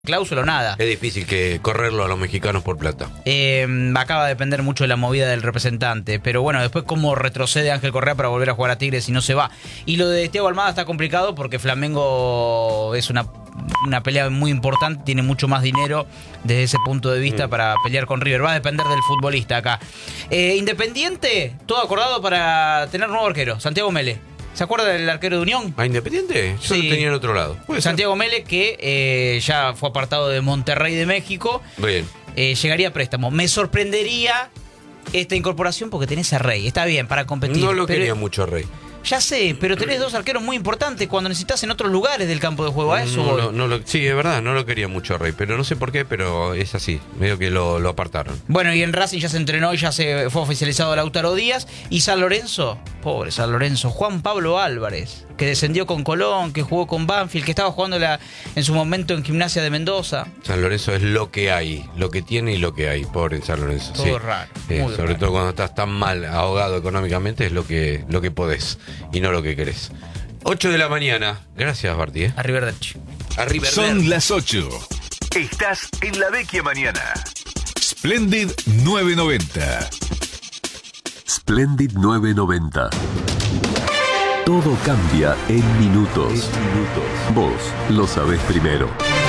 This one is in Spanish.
cláusula o nada. Es difícil que correrlo a los mexicanos por plata. Acaba de depender mucho de la movida del representante. Pero bueno, después cómo retrocede Ángel Correa para volver a jugar a Tigres y no se va. Y lo de Thiago Almada está complicado porque Flamengo es una pelea muy importante, tiene mucho más dinero desde ese punto de vista para pelear con River. Va a depender del futbolista acá. Independiente, todo acordado para tener nuevo arquero, Santiago Mele. ¿Se acuerda del arquero de Unión? ¿A Independiente? Yo Sí. lo tenía en otro lado. Santiago Mele, que ya fue apartado de Monterrey de México. Bien. Llegaría a préstamo. Me sorprendería esta incorporación porque tenés a Rey. Está bien, para competir. No lo pero- quería mucho Rey. Ya sé, pero tenés dos arqueros muy importantes cuando necesitas en otros lugares del campo de juego. A eso voy. Sí, es verdad, no lo quería mucho Rey, pero no sé por qué, pero es así, medio que lo apartaron. Bueno, y en Racing ya se entrenó y ya se fue oficializado Lautaro Díaz. Y San Lorenzo, pobre San Lorenzo, Juan Pablo Álvarez, que descendió con Colón, que jugó con Banfield, que estaba jugando en su momento en Gimnasia de Mendoza. San Lorenzo es lo que hay, lo que tiene y lo que hay, pobre San Lorenzo. Todo raro, muy sobre raro. todo cuando estás tan mal ahogado económicamente es lo que podés y no lo que querés. 8 de la mañana, gracias Barty. A Riverdetch. Arriba. Son las 8. Estás en la vecchia mañana. Splendid 990. Splendid 990. Todo cambia en minutos. Vos lo sabés primero.